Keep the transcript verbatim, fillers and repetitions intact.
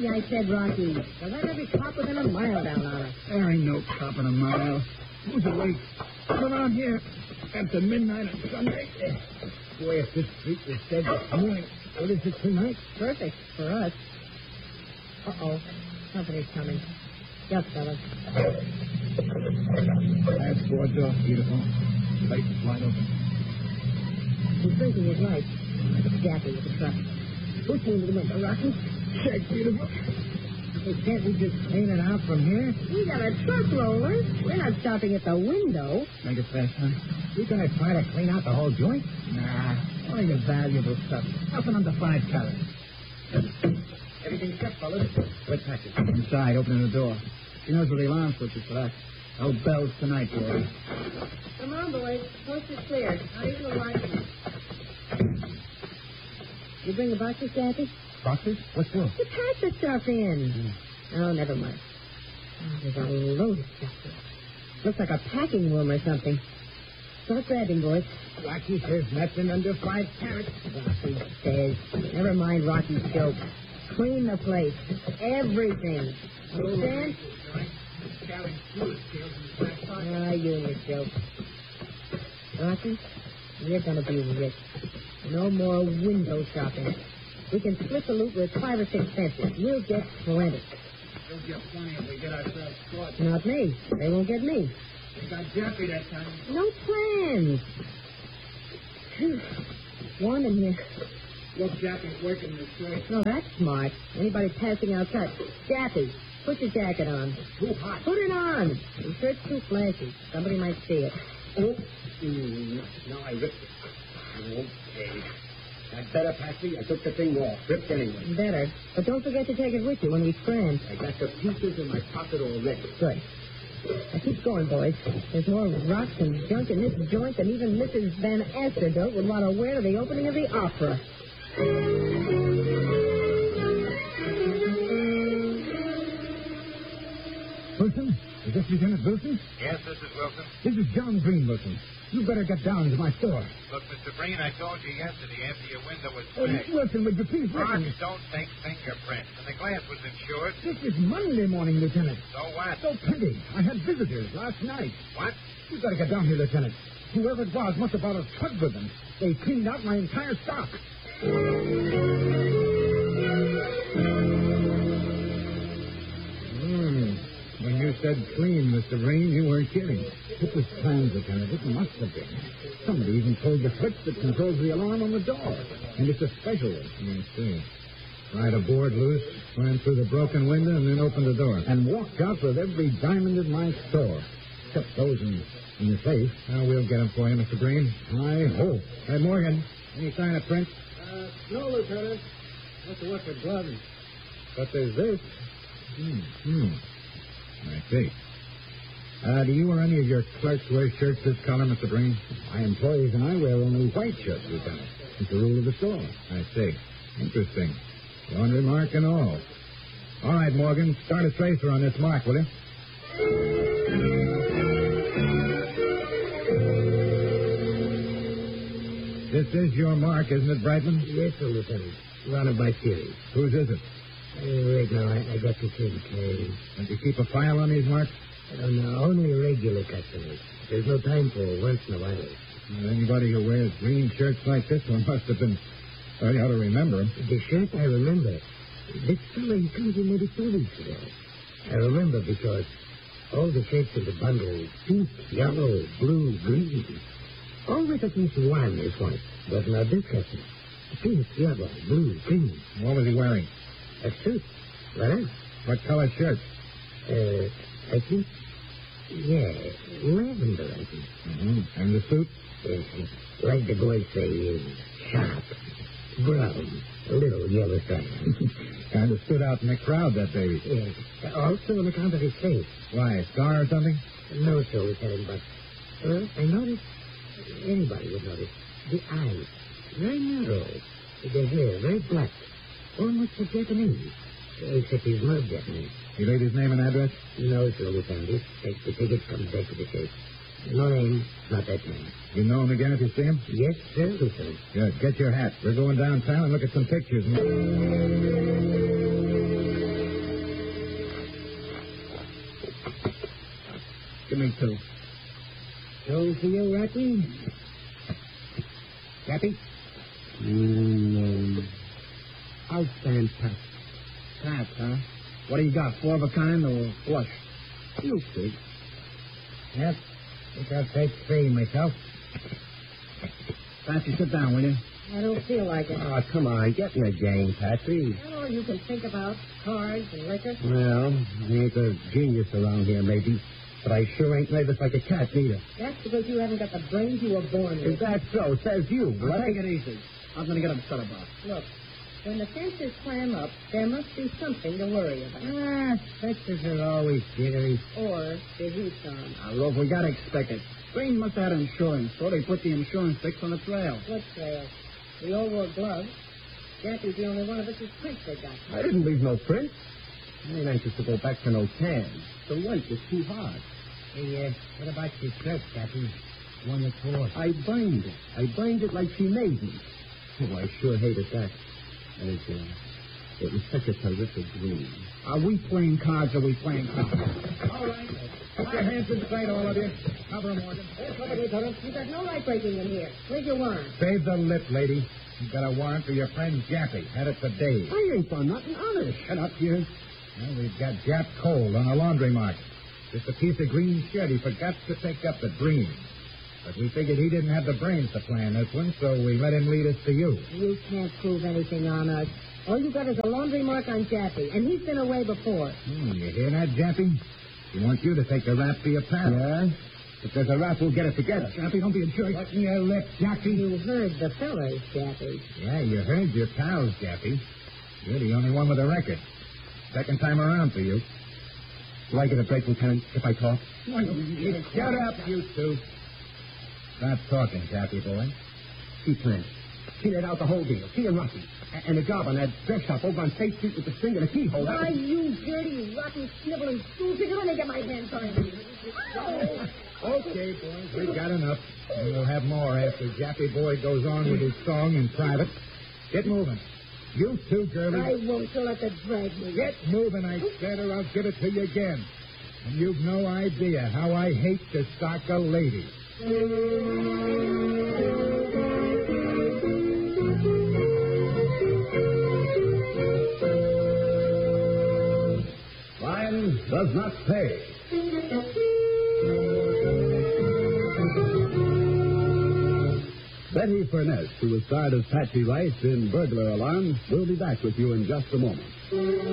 me I said, Rocky. So let every cop within a mile down on us. There ain't no cop in a mile. Who's awake? Come around here. After midnight on Sunday. Boy, if this street was dead this morning, what is it tonight? Perfect for us. Uh-oh. Company's coming. Just, fellas. Last board's off, beautiful. Light is wide open. He's drinking his light. Daffy with the truck. Who came to the window, Rocky? Check, beautiful. Hey, can't we just clean it out from here? We got a truck roller. We're not stopping at the window. Make it fast, huh? You gonna try to clean out the whole joint? Nah, only the valuable stuff. Nothing under five carats. Everything's set, fellas. Where's Patrick? Inside, opening the door. She knows where the alarm switch is for that. No bells tonight, boys. Come on, boys. Coast is clear. Not even a light. You bring the boxes, Daffy? Boxes? What for? To pack the stuff in. Mm. Oh, never mind. Oh, there's a load of stuff here. Looks like a packing room or something. Start grabbing, boys. Rocky says nothing under five carats. Rocky says. Never mind Rocky's joke. Clean the place. Everything. Understand? Ah, you and your joke. Rocky, you're going to be rich. No more window shopping. We can split the loot with five or six fences. We'll get plenty. We'll get plenty if we get ourselves caught. Not me. They won't get me. We got Jeffy that time. No plans. Warm in here. Look, Jaffy's working the shirt. Oh, that's smart. Anybody passing outside. Jaffy, put your jacket on. Too hot. Put it on. Your shirt's too flashy. Somebody might see it. Oh. Mm, no, I ripped it. Okay. That better, Patsy? I took the thing off. Ripped anyway. Better. But don't forget to take it with you when we strand. I got the pieces in my pocket already. Good. Now keep going, boys. There's more rocks and junk in this joint than even Missus Van Asterbilt would want to wear to the opening of the opera. Wilson? Is this Lieutenant Wilson? Yes, this is Wilson. This is John Green, Wilson. You better get down to my store. Look, Mister Green, I told you yesterday after your window was Oh, smashed. Wilson, would you please Rocks listen? don't take fingerprints, and the glass was insured. This is Monday morning, Lieutenant. So what? So plenty. I had visitors last night. What? You better get down here, Lieutenant. Whoever it was must have brought a truck with them. They cleaned out my entire stock. Hmm. When you said clean, Mister Green, you weren't kidding. It was planned, Lieutenant. It must have been. Somebody even pulled the switch that controls the alarm on the door. And it's a special one. I see. Pried a board loose, ran through the broken window, and then opened the door. And walked out with every diamond in my store. Except those in, in the safe. Now, we'll get them for you, Mister Green. I hope. Hey, Morgan, any sign of print? Uh, no, Lieutenant. Must have left with blood. But there's this. Hmm. Hmm. I see. Uh, do you or any of your clerks wear shirts this color, Mister Green? My employees and I wear only white shirts, Lieutenant. It's the rule of the store. I see. Interesting. Laundry mark and all. All right, Morgan, start a tracer on this mark, will you? This is your mark, isn't it, Brightman? Yes, sir, Lieutenant. Runner by series. Whose is it? Uh, right now, I, I got to think. Uh, Don't you keep a file on these marks? I don't know, only regular customers. There's no time for once in a while. Well, anybody who wears green shirts like this one must have been... Well, you ought to remember him. The shirt, I remember. This fellow, he comes in maybe two weeks ago. I remember because all the shirts in the bundle, pink, yellow, blue, green. Always at least one is white, but not this customer. Pink, yellow, blue, green. What was he wearing? A suit. What? What color shirt? Uh, I think, yeah, lavender, I think. Mm-hmm. And the suit? Yes, like the boys say, uh, sharp, brown, a little yellow stripe. Kind of stood out in the crowd that day. Yes, also on account of his face. Why, a scar or something? No, sir, Lieutenant, but, well, I noticed, anybody would notice, the eyes, very narrow, the hair, very black, almost like Japanese, except he's not Japanese. He laid his name and address? No, sir, Lieutenant. This takes the ticket, comes back to the safe. No name, not that name. You know him again if you see him? Yes, sir, Lieutenant. Good. Get your hat. We're going downtown and look at some pictures. to me, too. So for you, Rocky? Jappy? Mm, I'll stand pat. Pat, huh? What do you got, four of a kind or flush? You see. Yep. I think I'll take three myself. Patsy, sit down, will you? I don't feel like it. Oh, come on. Get in the game, Patsy. That's all you can think about, cards and liquor. Well, I ain't a genius around here, maybe. But I sure ain't nervous like a cat, neither. That's because you haven't got the brains you were born with. Is that so? Says you. Well, What? take it easy. I'm going to get upset about. Look, when the fences clam up, there must be something to worry about. Ah, fences are always jittery. Or the heat's on. Now, Rolf, we got to expect it. Green must have had insurance, so they put the insurance sticks on the trail. What trail? We all wore gloves. Jackie's the only one of us whose prints they got. I didn't leave no print. I ain't anxious to go back to no tan. The light is too hard. Hey, uh, what about your shirt, Jappy? One that's wore. I burned it. I burned it like she made me. Oh, I sure hated that. And it, uh, it was such a terrific green. Are we playing cards or are we playing cards? All right. Put your hands in sight, all of you. Cover 'em, Morgan. You got no light breaking in here. Where's your warrant? Save the lip, lady. You got a warrant for your friend Jappy. Had it for days. I ain't done nothing honest. Shut up, you. Well, we've got Jap Cole on a laundry mark. Just a piece of green shirt. He forgot to take up the green. But we figured he didn't have the brains to plan this one, so we let him lead us to you. You can't prove anything on us. All you got is a laundry mark on Jappy, and he's been away before. Hmm, you hear that, Jappy? He wants you to take the rap for your pal. Yeah? If there's a rap, we'll get it together. Jappy, don't be a jerk. Button your lip, Jappy. You heard the fellas, Jappy. Yeah, you heard your pals, Jappy. You're the only one with a record. Second time around for you. Do I get a break, Lieutenant, if I talk? Shut up, you two. Stop talking, Jappy boy. She planned. She laid out the whole deal. She and Rocky. A- And the job on that dress shop over on State Street with the string and the keyhole. Why, you dirty, rotten, sniveling stool picker, let me get my hands on you. Okay, boys, we got enough. And we'll have more after Jappy boy goes on with his song in private. Get moving. You two, girlie. I won't till let the drag me. Get moving, I said, or I'll give it to you again. And you've no idea how I hate to sock a lady. Crime does not pay. Betty Furness, who was starred as Patsy Rice in Burglar Alarm, will be back with you in just a moment.